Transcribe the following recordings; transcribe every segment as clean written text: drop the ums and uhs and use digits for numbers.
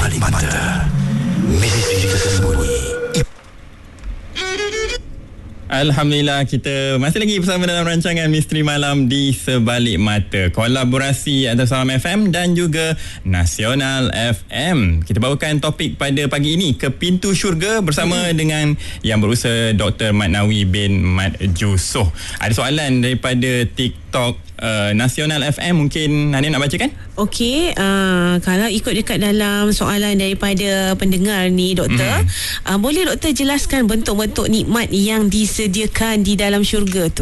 Sebalik Mata, misteri tersembunyi. Alhamdulillah, kita masih lagi bersama dalam rancangan Misteri Malam di Sebalik Mata, kolaborasi antara Salam FM dan juga Nasional FM. Kita bawakan topik pada pagi ini, ke pintu syurga bersama dengan yang berusaha Dr. Mat Nawi bin Mat Jusoh. Ada soalan daripada TikTok Nasional FM, mungkin Nadia nak bacakan? Okey, kalau ikut dekat dalam soalan daripada pendengar ni, doktor, boleh doktor jelaskan bentuk-bentuk nikmat yang disediakan di dalam syurga tu?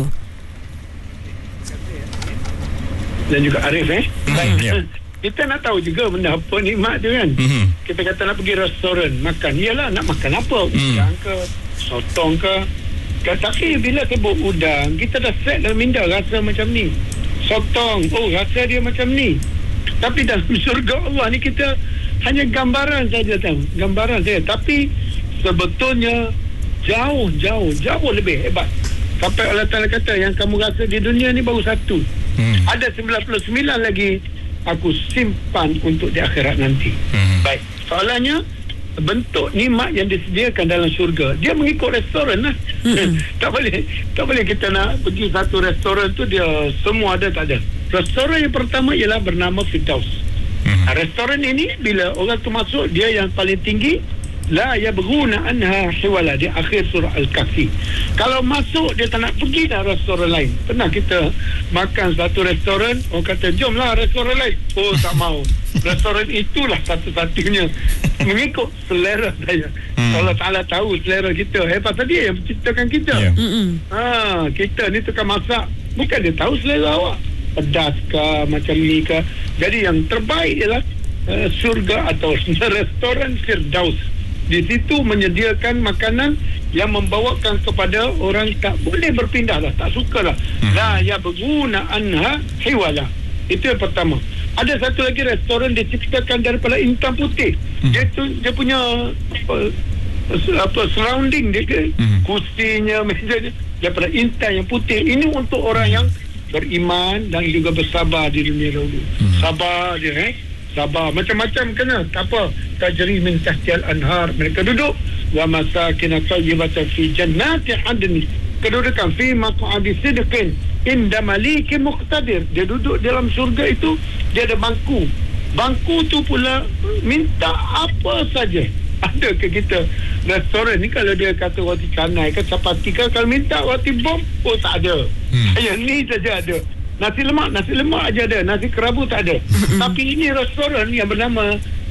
Dan juga Arif baik. Kita nak tahu juga benda apa nikmat tu kan. Kita kata nak pergi restoran makan, iyalah nak makan apa, udang ke, sotong ke. Tapi bila sebut udang, kita dah set dalam minda rasa macam ni. Sotong, rasa dia macam ni. Tapi dalam syurga Allah ni kita hanya gambaran saja, gambaran saja. Tapi sebetulnya jauh lebih hebat. Sampai Allah Ta'ala kata yang kamu rasa di dunia ni baru satu. Ada 99 lagi aku simpan untuk di akhirat nanti. Baik, soalannya bentuk nikmat yang disediakan dalam syurga, dia mengikut restoran lah. Tak boleh kita nak pergi satu restoran tu dia semua ada, tak ada. Restoran yang pertama ialah bernama Firdaus. Restoran ini bila orang tu masuk, dia yang paling tinggi, la yabghuna anha hiwala, di akhir surah Al-Kahfi. Kalau masuk dia tak nak pergi dah restoran lain. Pernah kita makan satu restoran, orang kata jomlah restoran lain, tak mau. Restoran itulah satu-satunya, mengikut selera saya. Allah Ta'ala tahu selera kita. Pasal dia yang menciptakan kita. Kita ni tukang masak, bukan dia tahu selera awak, pedas ke macam ni ke. Jadi yang terbaik ialah surga atau restoran Firdaus. Di situ menyediakan makanan yang membawakan kepada orang tak boleh berpindah lah, tak suka lah. La yabghuna anha hiwala. Itu yang pertama. Ada satu lagi restoran diciptakan daripada intan putih. Dia punya surrounding dia, kursinya, mejanya daripada intan yang putih. Ini untuk orang yang beriman dan juga bersabar di dunia dahulu. Sabar dia, sabar, macam-macam kena, tak apa, tajri min tahtial anhar, mereka duduk wa masakin tayyibatan fi jannati adn, kedudukan fi maq'adi sidqin inda malikin muqtadir. Dia duduk dalam surga itu, dia ada bangku tu pula minta apa saja. Ada ke kita restoran ni kalau dia kata roti canai ke chapati ke, kalau minta roti bom tak ada. Yang ni saja ada. Nasi lemak aja ada, nasi kerabu tak ada. Tapi ini restoran yang bernama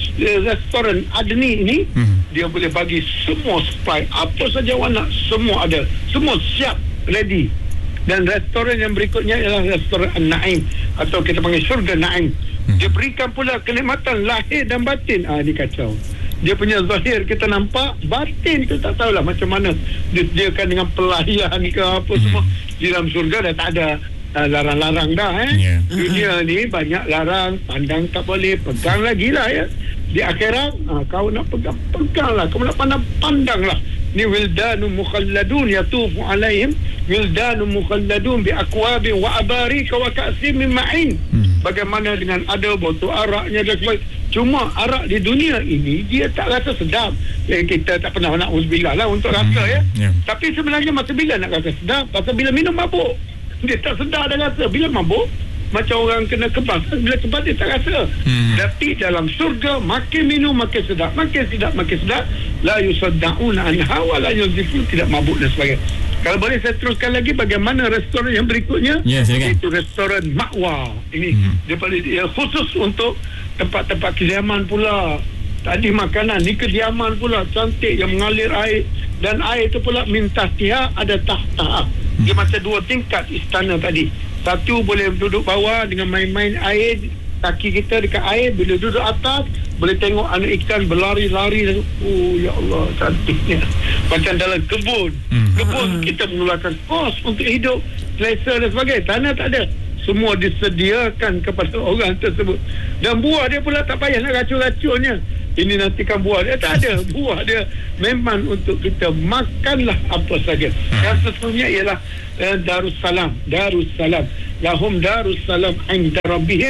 restoran Adni ini, dia boleh bagi semua supply, apa saja awak nak, semua ada, semua siap, ready. Dan restoran yang berikutnya ialah restoran An-Naim, atau kita panggil syurga Naim. Dia berikan pula kenikmatan lahir dan batin. Ini kacau. Dia punya zahir kita nampak, batin tu tak tahulah macam mana. Disediakan dengan pelayan ke apa semua. Di dalam surga dah tak ada larang-larang dah. Dunia ni banyak larang, pandang tak boleh, pegang lagi lah ya. Di akhirat kau nak pegang lah, kau nak pandang lah. Ni wildanun mukhalladun yatufu alaihim wildanun mukhalladun bi akwabin wa abarika wa ka'sin min ma'in. Bagaimana dengan ada botol araknya dan sebagainya. Cuma arak di dunia ini dia tak rasa sedap. Kita tak pernah nak uzbillah lah untuk rasa ya. Tapi sebenarnya masa bila nak rasa sedap? Pasal bila minum mabuk dia tak sedar dah rasa. Bila mabuk macam orang kena kebas, bila kebas dia tak rasa. Tapi dalam surga makin minum makin sedap, makin sedap. La yusaddaun anha wa la yuzifun, tidak mabuk dan sebagainya. Kalau boleh saya teruskan lagi bagaimana restoran yang berikutnya. Itu restoran Ma'wa. Ini dia khusus untuk tempat-tempat kediaman pula. Tadi makanan, ni kediaman pula cantik yang mengalir air, dan air itu pula min tahtiha ada tahta. Dia macam dua tingkat istana tadi. Satu boleh duduk bawah dengan main-main air, kaki kita dekat air. Bila duduk atas boleh tengok anak ikan berlari-lari. Ya Allah, cantiknya. Macam dalam kebun. Kebun kita mengeluarkan kos untuk hidup, selesa dan sebagainya. Tanah tak ada, semua disediakan kepada orang tersebut. Dan buah dia pula tak payah nak racun-racunnya. Ini nantikan buah dia, tak ada. Buah dia memang untuk kita makanlah apa saja. Yang sesungguhnya ialah Darussalam. Lahum Darussalam inda rabbihim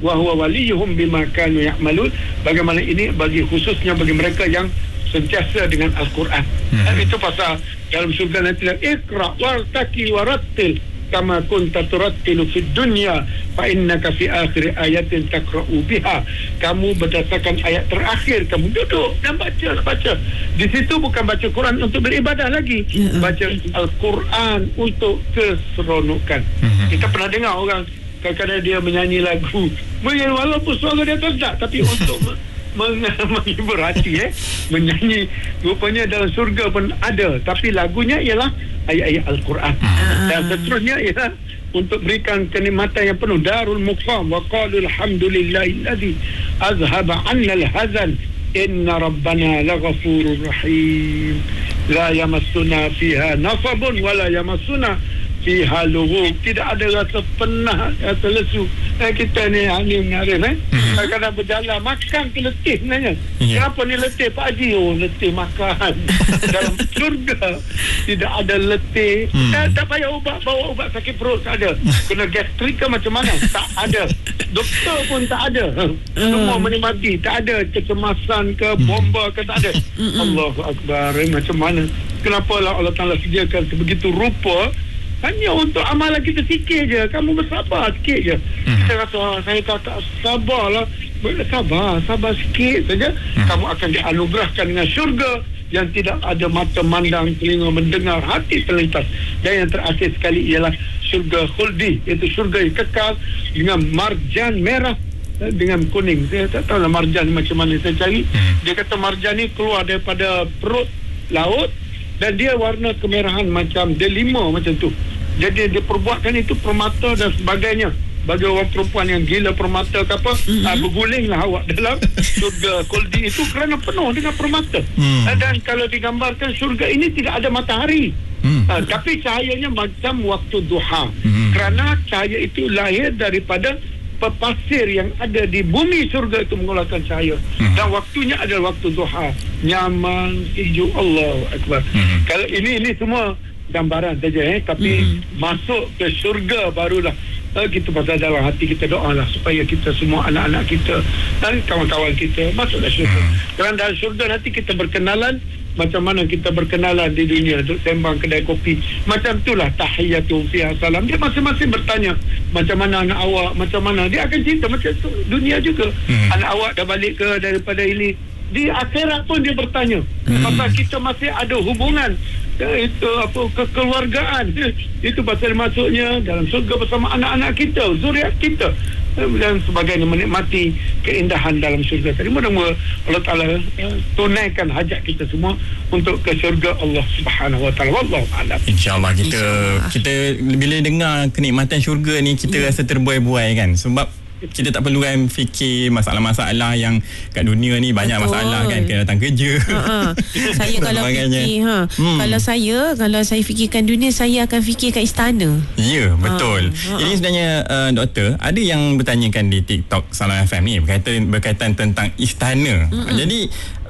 wa huwa waliyuhum bima kanu ya'malun. Bagaimana ini bagi khususnya bagi mereka yang sentiasa dengan Al-Quran. Itu pasal dalam surga nanti Iqra wartaqi warattil kama kunta turattilu fid dunya fa innaka fi akhir ayatin taqra'u biha. Kamu berdasarkan ayat terakhir kamu duduk dan baca. Di situ bukan baca Quran untuk beribadah lagi, baca Al-Quran untuk keseronokan. Kita pernah dengar orang kadang-kadang dia menyanyi lagu walaupun suara dia terdak, tapi untuk menghibur hati, menyanyi. Rupanya dalam surga pun ada, tapi lagunya ialah ayat-ayat Al-Quran. Dan seterusnya ialah untuk berikan kenikmatan yang penuh. Darul Muqam wa qalu alhamdulillahilladzi azhaba 'anna al-hazan inna rabbana laghafurur rahim la yamassuna fiha nasabun wa la yamassuna fiha lughub. Tidak ada rasa penat atau lesu. Kita ni mengarim kadang-kadang berjalan makan tu letih sebenarnya. Kenapa ni letih Pak Haji? Letih makan. Dalam surga tidak ada letih. Tak payah bawa ubat sakit perut, tak ada. Kena gastrik ke macam mana? Tak ada. Doktor pun tak ada. Semua menikmati. Tak ada kecemasan ke bomba ke, tak ada. Allahu Akbar. Macam mana? Kenapa Allah Ta'ala sediakan sebegitu rupa hanya untuk amalan kita sikit je. Kamu bersabar sikit je. Kita rasa saya tak sabarlah. Sabar sikit saja. Kamu akan dianugerahkan dengan syurga yang tidak ada mata mandang, telinga mendengar, hati terlintas. Dan yang terakhir sekali ialah syurga khuldi, iaitu syurga yang kekal dengan marjan merah dengan kuning. Saya tak tahu lah marjan macam mana saya cari. Dia kata marjan ni keluar daripada perut laut dan dia warna kemerahan macam delima macam tu. Jadi dia perbuatkan itu permata dan sebagainya. Bagi orang perempuan yang gila permata ke apa, bergulinglah awak dalam surga khuldi itu kerana penuh dengan permata. Dan kalau digambarkan surga ini tidak ada matahari, tapi cahayanya macam waktu duha. Kerana cahaya itu lahir daripada pasir yang ada di bumi surga itu mengeluarkan cahaya. Dan waktunya adalah waktu duha. Nyaman, hijau. Allahu Akbar. Kalau ini semua gambaran saja, tapi masuk ke syurga barulah kita pasal dalam hati kita doalah supaya kita semua anak-anak kita dan kawan-kawan kita masuklah syurga. Kerana dalam syurga nanti kita berkenalan macam mana kita berkenalan di dunia, duduk sembang kedai kopi. Macam itulah tahiyatu fiha salam. Dia masing-masing bertanya macam mana anak awak, macam mana. Dia akan cerita macam tu dunia juga. Anak awak dah balik ke daripada ini. Di akhirat pun dia bertanya. Pasal kita masih ada hubungan itu apa kekeluargaan. Itu pasal masuknya dalam surga bersama anak-anak kita, zuriat kita dan sebagainya, menikmati keindahan dalam syurga tadi. Mudah-mudahan Allah Ta'ala tunaikan hajat kita semua untuk ke syurga Allah Subhanahu Wa Ta'ala. Wallahu a'lam. InsyaAllah kita bila dengar kenikmatan syurga ni kita rasa terbuai-buai kan, sebab kita tak perlu kan fikir masalah-masalah yang kat dunia ni banyak. Betul. Masalah kan, kena datang kerja. Saya kalau fikir kalau saya fikirkan dunia, saya akan fikirkan istana. Ya, betul. Ini sebenarnya doktor, ada yang bertanyakan di TikTok Salam FM ni berkaitan tentang istana. Jadi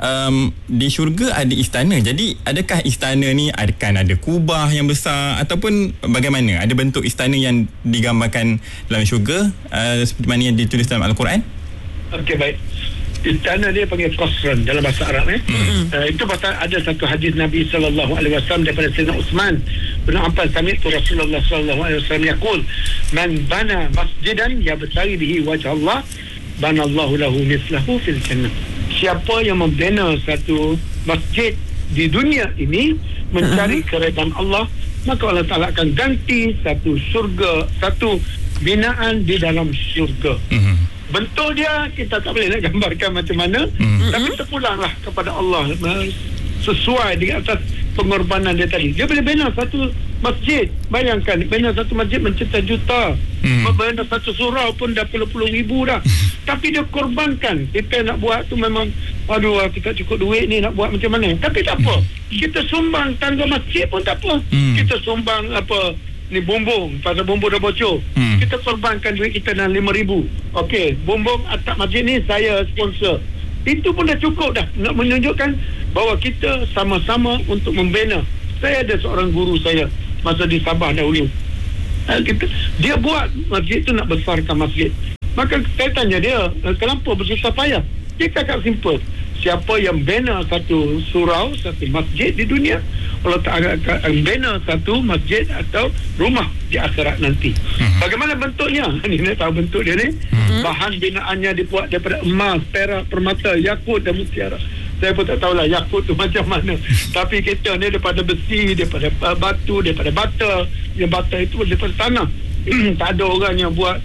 di syurga ada istana. Jadi adakah istana ni akan ada kubah yang besar ataupun bagaimana? Ada bentuk istana yang digambarkan dalam syurga seperti mana yang ditulis dalam Al-Quran? Okey, baik. Istana dia panggil qasran dalam bahasa Arab. Itu pasal ada satu hadis Nabi SAW daripada Sayyidina Uthman bin Affan, sami'tu Rasulullah SAW yaqul man bana masjidan yabtaghi bihi wajh Allah banallahu lahu mithlahu fil jannah. Siapa yang membina satu masjid di dunia ini mencari keredaan Allah, maka Allah Ta'ala akan ganti satu syurga, satu binaan di dalam syurga. Bentuk dia kita tak boleh nak gambarkan macam mana, tapi terpulanglah kepada Allah sesuai dengan atas pengorbanan dia tadi. Dia boleh bina satu masjid. Bayangkan, bina satu masjid mencipta juta, bina satu surau pun dah puluh-puluh ribu dah. Tapi dia korbankan. Kita nak buat tu memang aduh, kita cukup duit ni nak buat macam mana. Tapi tak apa, kita sumbang tangga masjid pun tak apa. Kita sumbang apa ni bumbung, pasal bumbung dah bocor, kita korbankan duit kita dalam 5,000. Okey, bumbung atap masjid ni saya sponsor. Itu pun dah cukup dah nak menunjukkan bahawa kita sama-sama untuk membina. Saya ada seorang guru saya masa di Sabah dahulu. Dia buat masjid tu nak besarkan masjid. Maka saya tanya dia, kenapa bersusah payah? Dia cakap simple, siapa yang bina satu surau, satu masjid di dunia, Allah Ta'ala akan bina satu masjid atau rumah di akhirat nanti. Bagaimana bentuknya? Ni nak tahu bentuk dia ni. Bahan binaannya dibuat daripada emas, perak, permata, yakut dan mutiara. Saya pun tak tahulah yakut tu macam mana. Tapi kita ni daripada besi, daripada batu, daripada bata. Yang bata itu daripada tanah. Tak ada orang yang buat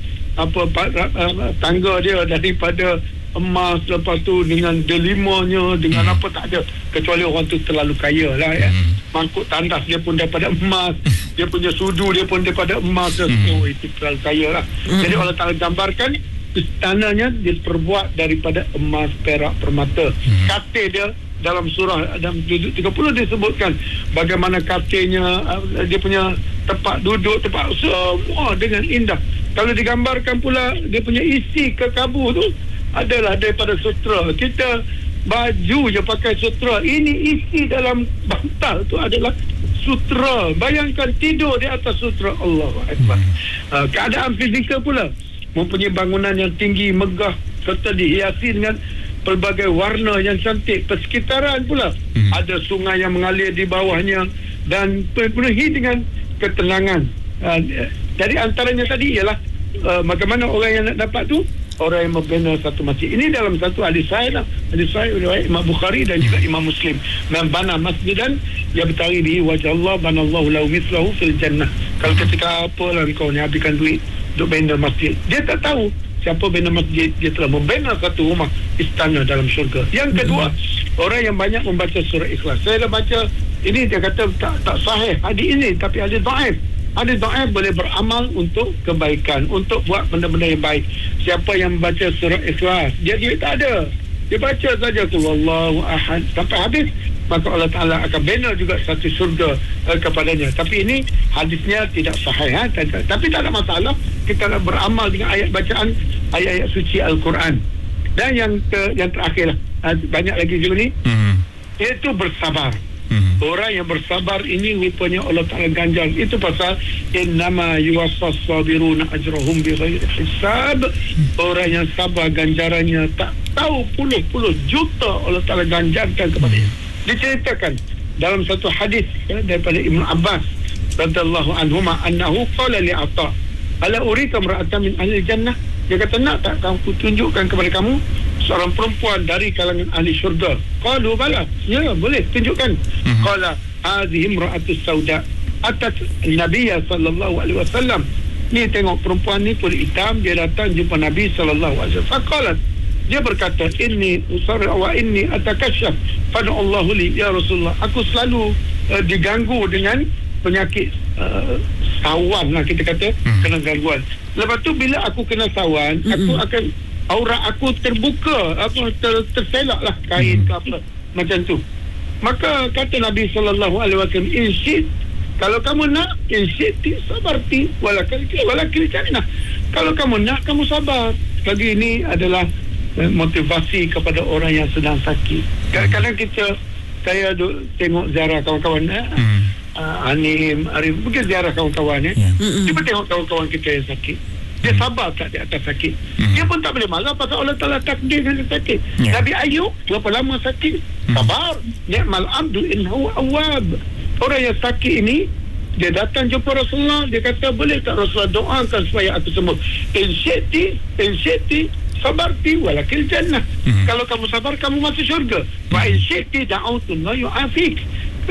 tangga dia daripada emas, lepas tu dengan delimanya, dengan apa, tak ada, kecuali orang tu terlalu kaya lah ya. Mangkuk tandas dia pun daripada emas, dia punya sudu dia pun daripada emas. Itu terlalu kaya lah. Jadi Allah Ta'ala gambarkan istananya diperbuat daripada emas, perak, permata. Katil dia dalam surah dalam 30 disebutkan bagaimana katilnya, dia punya tempat duduk, tempat semua dengan indah. Kalau digambarkan pula dia punya isi kekabu tu adalah daripada sutra. Kita baju je pakai sutra, ini isi dalam bantal tu adalah sutra. Bayangkan tidur di atas sutra. Allahu Akbar. Keadaan fizikal pula, mempunyai bangunan yang tinggi, megah, serta dihiasi dengan pelbagai warna yang cantik. Persekitaran pula ada sungai yang mengalir di bawahnya dan penuhi dengan ketenangan. Jadi antaranya tadi ialah bagaimana orang yang nak dapat tu, orang yang membina satu masjid. Ini dalam satu hadis sahih lah. Hadis sahih riwayat Imam Bukhari dan juga Imam Muslim. Man bana masjidan yabtaghi bihi wajh Allah banallahu lahu mithlahu fil jannah. Kalau ketika apalah kau ni habiskan duit untuk bina masjid, dia tak tahu siapa bina masjid, dia telah membina satu rumah istana dalam syurga. Yang kedua, orang yang banyak membaca surah Ikhlas. Saya dah baca ini, dia kata tak sahih hadis ini, tapi hadis dhaif. Hadis dhaif boleh beramal untuk kebaikan, untuk buat benda-benda yang baik. Siapa yang baca surah Ikhlas, dia tak ada, dia baca saja tu wallahu ahad sampai habis, maka Allah Ta'ala akan bina juga satu syurga kepadanya. Tapi ini hadisnya tidak sahih, tapi tak ada masalah. Kita nak beramal dengan ayat bacaan ayat-ayat suci Al-Quran. Dan yang terakhir lah, banyak lagi juga ni, iaitu bersabar. Orang yang bersabar ini rupanya Allah Ta'ala ganjar. Itu pasal innama yuwaffas sabiruna ajrahum bighairi hisab. Orang yang sabar ganjarannya tak tahu puluh-puluh juta Allah Ta'ala ganjarkan kepadanya. Diceritakan dalam satu hadis daripada Ibn Abbas radhiyallahu anhuma annahu qala li Atha ala urika imra'atan min ahli jannah. Dia kata, nak tak aku tunjukkan kepada kamu seorang perempuan dari kalangan ahli syurga? Qalu bala, ya boleh tunjukkan. Qala hadhihi imra'atus sauda atat Nabiya sallallahu alaihi wasallam. Ni tengok perempuan ni kulit hitam, dia datang jumpa Nabi sallallahu alaihi wasallam. Faqalat, dia berkata, inni usarra wa inni atakashaf fad'u Allahu li ya Rasulullah. Aku selalu diganggu dengan penyakit sawan lah, kita kata kena gangguan. Lepas tu bila aku kena sawan, aku akan aurat aku terbuka, aku terselak lah kain ke apa macam tu. Maka kata Nabi sallallahu alaihi wasallam, insyid, kalau kamu nak, insyid sabarti walakil jannah. Kalau kamu nak, kamu sabar. Lagi ini adalah motivasi kepada orang yang sedang sakit. Kadang-kadang saya tengok ziarah kawan-kawan Anim, Arif, mungkin ziarah kawan-kawan cuba tengok kawan-kawan kita yang sakit. Dia sabar tak di atas sakit. Dia pun tak boleh marah pasal Allah Ta'ala takdir dia sakit. Nabi Ayub berapa lama sakit, sabar. Ni'mal abdu innahu awwab. Orang yang sakit ini, dia datang jumpa Rasulullah, dia kata, boleh tak Rasulullah doakan supaya aku sembuh? Insyiti sabarti walakil jannah. Kalau kamu sabar, kamu masuk syurga. Wa insyiti da'autullah yu'afik.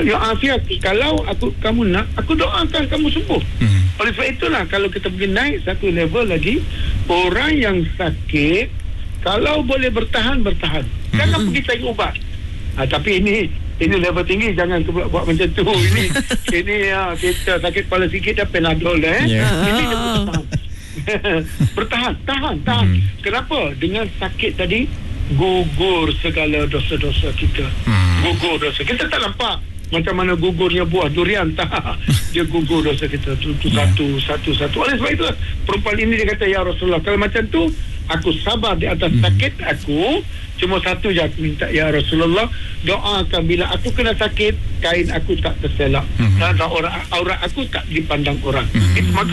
Kalau kamu nak, aku doakan kamu sembuh. Oleh sebab itulah, kalau kita pergi naik satu level lagi, orang yang sakit kalau boleh bertahan, jangan pergi cari ubat. Tapi ini level tinggi, jangan buat macam tu. Ini kita sakit kepala sikit dah Panadol dah. Ini bertahan. Kenapa? Dengan sakit tadi gugur segala dosa-dosa kita. Gugur dosa kita, tak nampak macam mana gugurnya buah durian, tak, dia gugur dosa kita satu. Oleh sebab itu perempuan ini dia kata, ya Rasulullah, kalau macam tu aku sabar di atas sakit aku, cuma satu je aku minta, ya Rasulullah, doakan bila aku kena sakit, kain aku tak terselak dan aurat aku tak dipandang orang. Itu maka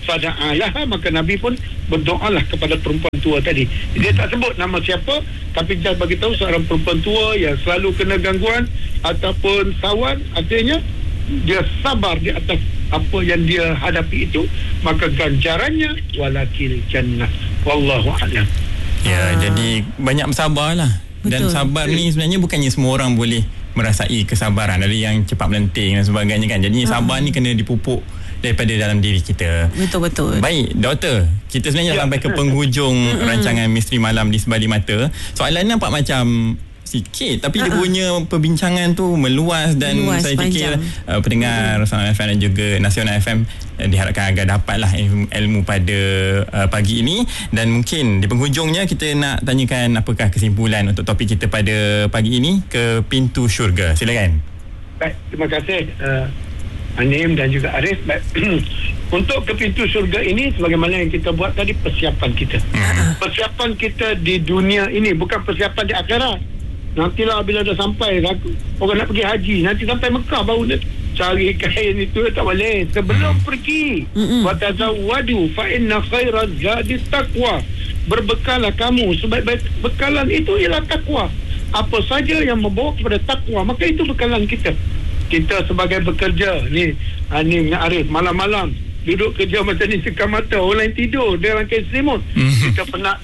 fada'alaha, maka Nabi pun berdoalah kepada perempuan tua tadi. Dia tak sebut nama siapa, tapi dia bagi tahu seorang perempuan tua yang selalu kena gangguan ataupun sawan, artinya dia sabar di atas apa yang dia hadapi itu, maka ganjarannya walakil jannah. Wallahu a'lam. Ya, jadi banyak bersabarlah. Dan Betul. sabar ni sebenarnya bukannya semua orang boleh merasai kesabaran. Ada yang cepat melenting dan sebagainya kan. Jadi sabar ni kena dipupuk daripada dalam diri kita. Betul. Baik, doktor, kita sebenarnya sampai ke penghujung rancangan Misteri Malam di Sebalik Mata. Soalan nampak macam sikit, tapi dia punya perbincangan tu meluas dan saya fikir pendengar Nasional FM dan juga Nasional FM diharapkan agar dapatlah ilmu pada pagi ini. Dan mungkin di penghujungnya kita nak tanyakan apakah kesimpulan untuk topik kita pada pagi ini, ke pintu syurga. Silakan. Baik, terima kasih Anim dan juga Arif. Baik. Untuk ke pintu syurga ini, sebagaimana yang kita buat tadi, persiapan kita. Persiapan kita di dunia ini, bukan persiapan di akhirat. Nantilah bila dah sampai, orang nak pergi haji, nanti sampai Mekah baru nak cari kain itu, tak boleh. Sebelum pergi, wa tazawwadu fa inna khairaz zadi taqwa. Berbekallah kamu, sebaik-baik bekalan itu ialah takwa. Apa saja yang membawa kepada takwa, maka itu bekalan kita. Kita sebagai bekerja ni, Anim, Arif, malam-malam duduk kerja macam ni, sekam mata, orang lain tidur, dia rangkai selimut, kita penat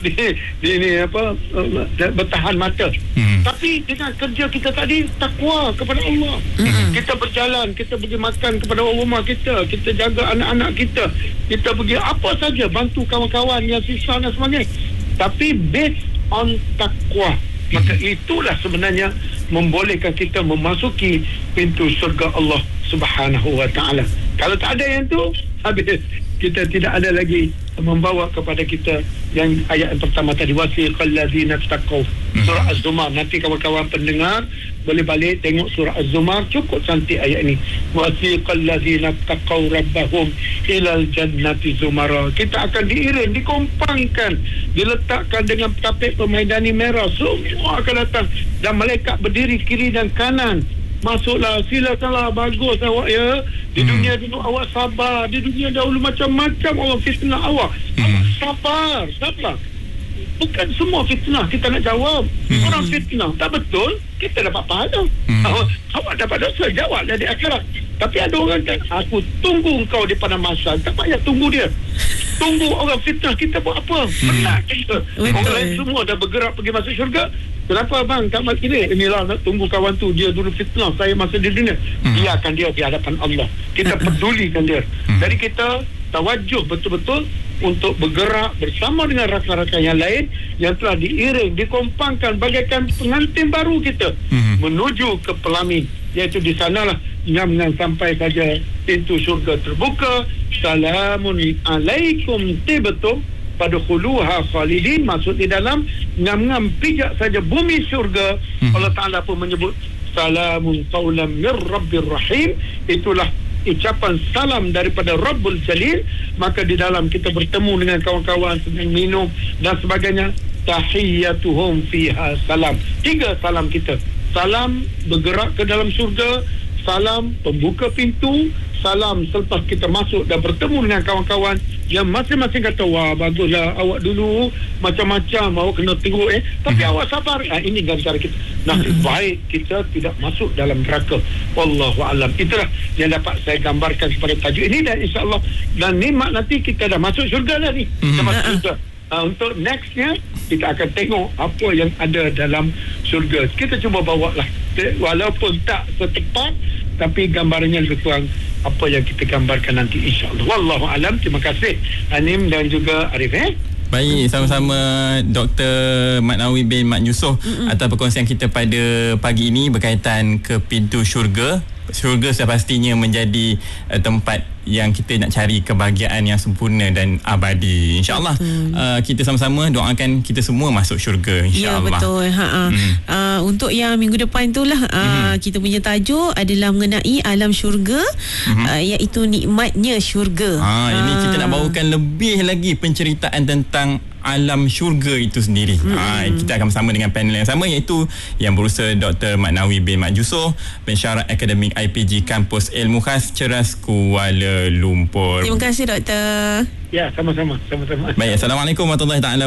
bertahan mata. Tapi dengan kerja kita tadi, takwa kepada Allah. Kita berjalan, kita pergi makan kepada orang rumah kita, kita jaga anak-anak kita, kita pergi apa saja, bantu kawan-kawan yang susah dan sebagainya, tapi based on takwa. Maka itulah sebenarnya membolehkan kita memasuki pintu syurga Allah Subhanahu wa ta'ala. Kalau tak ada yang tu, habis. Kita tidak ada lagi membawa kepada kita yang ayat yang pertama tadi, wasiqal ladzina taqaw, surah Az-Zumar. Nanti kawan-kawan pendengar boleh balik tengok surah Az-Zumar, cukup cantik ayat ini. Wasiqal ladzina taqaw rabbahum ilal jannati zumara. Kita akan diiring, dikompangkan, diletakkan dengan tapik permaidani merah, semua akan datang dan malaikat berdiri kiri dan kanan. Masuklah, silakanlah, bagus awak ya. Di dunia dulu awak sabar, di dunia dahulu macam-macam orang fitnah awak. Awak sabar. Bukan semua fitnah kita nak jawab. Orang fitnah tak betul, kita dapat pahala. Awak dapat dosa, jawablah di akhirat. Tapi ada orang kan, aku tunggu engkau di padang mahsyar, tak payah tunggu dia. Tunggu orang fitnah kita buat apa? Penat kita. Orang lain semua dah bergerak pergi masuk syurga. Kenapa bang tak masuk ini? Inilah nak tunggu kawan tu, dia dulu fitnah saya masa di dunia. Biarkan dia di hadapan Allah. Kita pedulikan dia. Jadi kita tawajuh betul-betul untuk bergerak bersama dengan rakan-rakan yang lain yang telah diiring, dikompangkan bagaikan pengantin baru kita menuju ke Pelamin, iaitu di sanalah ngam-ngam sampai saja pintu syurga terbuka. Salamun alaikum tibtum fadkhuluha khalidin. Maksud di dalam ngam-ngam pijak saja bumi syurga, Allah Ta'ala pun menyebut salamun qaulan mir rabbir rahim. Itulah ucapan salam daripada Rabbul Jalil. Maka di dalam kita bertemu dengan kawan-kawan, sedang minum dan sebagainya. Tahiyyatuhum fiha salam. 3 salam kita. Salam bergerak ke dalam syurga, salam pembuka pintu, salam selepas kita masuk dan bertemu dengan kawan-kawan yang masing-masing kata, wah baguslah awak dulu macam-macam, awak kena teruk tapi awak sabar. Ini ganjaran kita. Nasib baik kita tidak masuk dalam neraka. Wallahu alam. Itulah yang dapat saya gambarkan kepada tajuk ini, dan insya-Allah dan nikmat nanti kita dah masuk syurga dah ni. Masuk syurga. Untuk nextnya kita akan tengok apa yang ada dalam syurga. Kita cuba bawalah, walaupun tak setepat, tapi gambarannya lebih kurang apa yang kita gambarkan nanti, insya-Allah. Wallahu alam. Terima kasih Anim dan juga Arif. Baik, sama-sama Dr. Mat Nawawi bin Mat Yusof atas perkongsian kita pada pagi ini berkaitan ke pintu syurga. Syurga sepastinya menjadi tempat yang kita nak cari kebahagiaan yang sempurna dan abadi. InsyaAllah kita sama-sama doakan kita semua masuk syurga, insyaAllah. Ya, betul. Untuk yang minggu depan itulah kita punya tajuk adalah mengenai alam syurga, iaitu nikmatnya syurga. Ini kita nak bawakan lebih lagi penceritaan tentang alam syurga itu sendiri. Kita akan bersama dengan panel yang sama, iaitu yang berusaha Dr. Mat Nawawi bin Mat Yusof, pensyarah akademik IPG Kampus Ilmu Khas Ceras Kuala lumpur. Terima kasih doktor. Ya, sama-sama. Baik, Assalamualaikum warahmatullahi taala